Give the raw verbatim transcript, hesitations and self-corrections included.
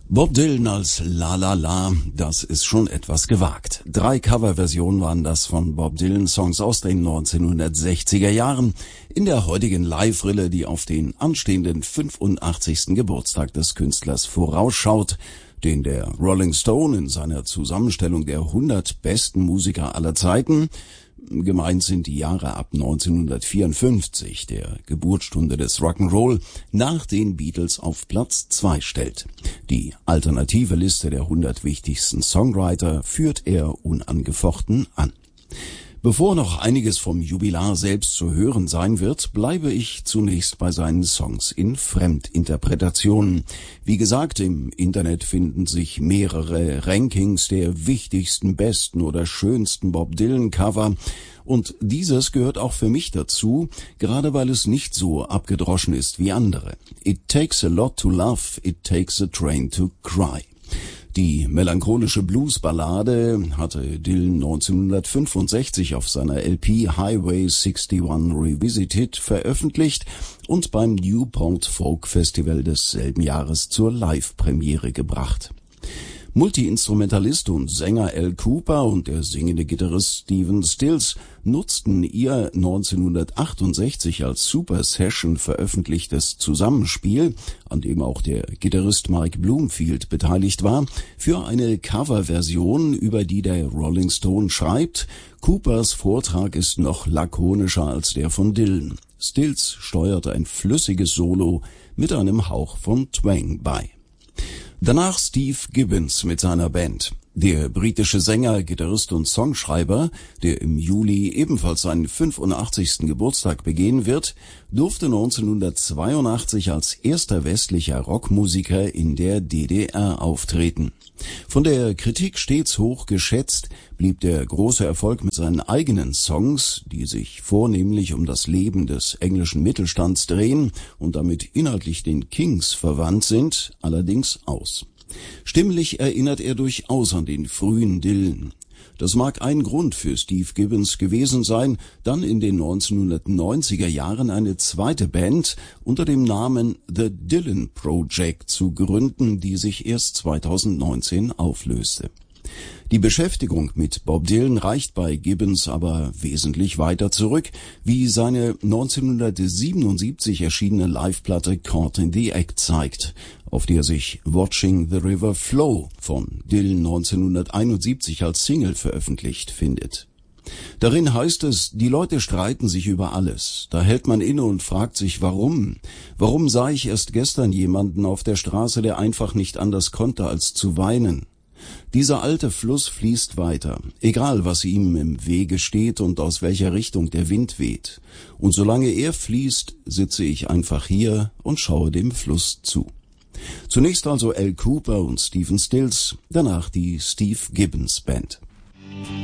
Bob Dylan als La La La, das ist schon etwas gewagt. Drei Coverversionen waren das von Bob Dylan, Songs aus den neunzehnhundertsechziger Jahren, in der heutigen Live-Rille, die auf den anstehenden fünfundachtzigsten Geburtstag des Künstlers vorausschaut, den der Rolling Stone in seiner Zusammenstellung der hundert besten Musiker aller Zeiten, gemeint sind die Jahre ab neunzehnhundertvierundfünfzig, der Geburtsstunde des Rock'n'Roll, nach den Beatles auf Platz zwei stellt. Die alternative Liste der hundert wichtigsten Songwriter führt er unangefochten an. Bevor noch einiges vom Jubilar selbst zu hören sein wird, bleibe ich zunächst bei seinen Songs in Fremdinterpretationen. Wie gesagt, im Internet finden sich mehrere Rankings der wichtigsten, besten oder schönsten Bob Dylan Cover. Und dieses gehört auch für mich dazu, gerade weil es nicht so abgedroschen ist wie andere. It takes a lot to love, it takes a train to cry. Die melancholische Bluesballade hatte Dylan neunzehnhundertfünfundsechzig auf seiner L P Highway einundsechzig Revisited veröffentlicht und beim Newport Folk Festival desselben Jahres zur Live-Premiere gebracht. Multi-Instrumentalist und Sänger Al Kooper und der singende Gitarrist Stephen Stills nutzten ihr neunzehnhundertachtundsechzig als Super Session veröffentlichtes Zusammenspiel, an dem auch der Gitarrist Mike Bloomfield beteiligt war, für eine Coverversion, über die der Rolling Stone schreibt: Coopers Vortrag ist noch lakonischer als der von Dylan. Stills steuerte ein flüssiges Solo mit einem Hauch von Twang bei. Danach Steve Gibbons mit seiner Band. Der britische Sänger, Gitarrist und Songschreiber, der im Juli ebenfalls seinen fünfundachtzigsten Geburtstag begehen wird, durfte neunzehnhundertzweiundachtzig als erster westlicher Rockmusiker in der D D R auftreten. Von der Kritik stets hoch geschätzt, blieb der große Erfolg mit seinen eigenen Songs, die sich vornehmlich um das Leben des englischen Mittelstands drehen und damit inhaltlich den Kings verwandt sind, allerdings aus. Stimmlich erinnert er durchaus an den frühen Dylan. Das mag ein Grund für Steve Gibbons gewesen sein, dann in den neunzehnhundertneunziger Jahren eine zweite Band unter dem Namen The Dylan Project zu gründen, die sich erst zweitausendneunzehn auflöste. Die Beschäftigung mit Bob Dylan reicht bei Gibbons aber wesentlich weiter zurück, wie seine neunzehnhundertsiebenundsiebzig erschienene Liveplatte Caught in the Act zeigt, auf der sich Watching the River Flow von Dylan neunzehnhunderteinundsiebzig als Single veröffentlicht findet. Darin heißt es, die Leute streiten sich über alles. Da hält man inne und fragt sich, warum? Warum sah ich erst gestern jemanden auf der Straße, der einfach nicht anders konnte, als zu weinen? Dieser alte Fluss fließt weiter, egal was ihm im Wege steht und aus welcher Richtung der Wind weht. Und solange er fließt, sitze ich einfach hier und schaue dem Fluss zu. Zunächst also Al Kooper und Stephen Stills, danach die Steve Gibbons Band.